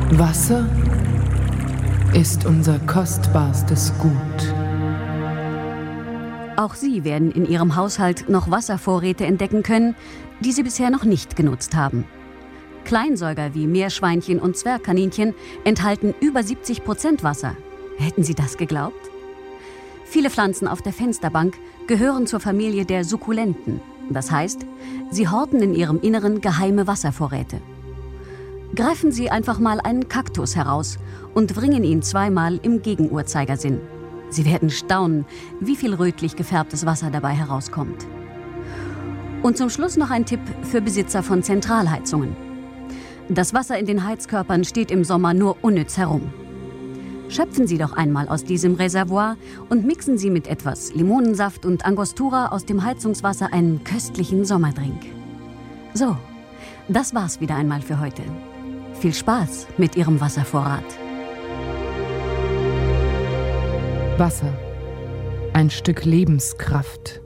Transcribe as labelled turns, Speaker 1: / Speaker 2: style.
Speaker 1: Wasser ist unser kostbarstes Gut.
Speaker 2: Auch Sie werden in Ihrem Haushalt noch Wasservorräte entdecken können, die Sie bisher noch nicht genutzt haben. Kleinsäuger wie Meerschweinchen und Zwergkaninchen enthalten über 70% Wasser. Hätten Sie das geglaubt? Viele Pflanzen auf der Fensterbank gehören zur Familie der Sukkulenten. Das heißt, sie horten in ihrem Inneren geheime Wasservorräte. Greifen Sie einfach mal einen Kaktus heraus und wringen ihn zweimal im Gegenuhrzeigersinn. Sie werden staunen, wie viel rötlich gefärbtes Wasser dabei herauskommt. Und zum Schluss noch ein Tipp für Besitzer von Zentralheizungen. Das Wasser in den Heizkörpern steht im Sommer nur unnütz herum. Schöpfen Sie doch einmal aus diesem Reservoir und mixen Sie mit etwas Limonensaft und Angostura aus dem Heizungswasser einen köstlichen Sommerdrink. So, das war's wieder einmal für heute. Viel Spaß mit Ihrem Wasservorrat.
Speaker 1: Wasser, ein Stück Lebenskraft.